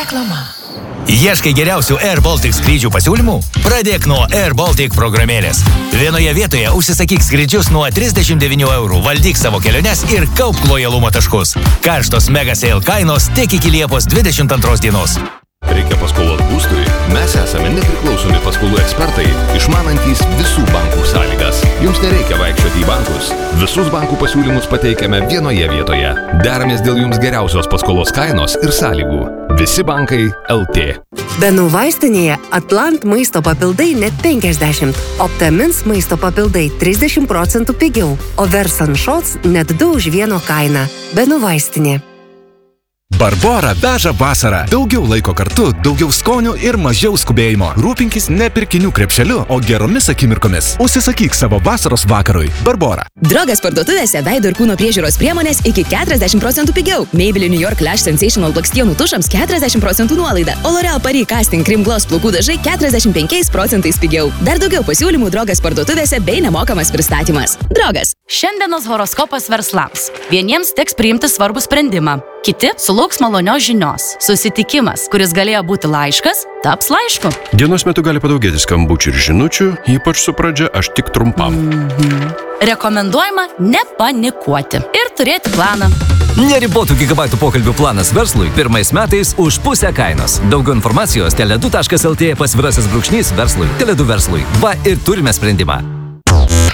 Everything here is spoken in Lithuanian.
Reklama. Ieškai geriausių Air Baltic skrydžių pasiūlymų? Pradėk nuo Air Baltic programėlės. Vienoje vietoje užsisakyk skrydžius nuo 39 €, valdyk savo keliones ir kaupk lojalumo taškus. Karštos mega sale kainos tik iki Liepos 22 dienos. Reikia paskolos būstui? Mes esame nepriklausomi paskolų ekspertai, išmanantys visų bankų sąlygas. Jums nereikia vaikščioti į bankus. Visus bankų pasiūlymus pateikiame vienoje vietoje. Deramės dėl jums geriausios paskolos kainos ir sąlygų. Visi bankai LT. Benų vaistinėje Atlant maisto papildai net 50, Optamins maisto papildai 30% pigiau, o Versan Shots net 2 už 1 kainą. Benų vaistinė. Barbora veža vasarą. Daugiau laiko kartu, daugiau skonių ir mažiau skubėjimo. Rūpinkis ne pirkinių krepšeliu, o geromis akimirkomis. Užsisakyk savo vasaros vakarui. Barbora. Drogas parduotuvėse veido ir kūno priežiūros priemonės iki 40% pigiau. Maybelline New York Lash Sensational blakstienų tušams 40% nuolaida. O L'Oreal Paris Casting Cream Gloss plaukų dažai 45% pigiau. Dar daugiau pasiūlymų Drogas parduotuvėse bei nemokamas pristatymas. Drogas. Šiandienos horoskopas verslams. Vieniems teks priimti svarbų sprendimą. Kiti sulauks malonios žinios. Susitikimas, kuris galėjo būti laiškas, taps laišku. Dienos metu gali padaugėti skambučių ir žinučių, ypač su pradžia aš tik trumpam. Rekomenduojama nepanikuoti ir turėti planą. Neribotų gigabaitų pokalbių planas verslui pirmais metais už pusę kainos. Daugiau informacijos tele2.lt /verslui. Tele2 verslui. Va ir turime sprendimą.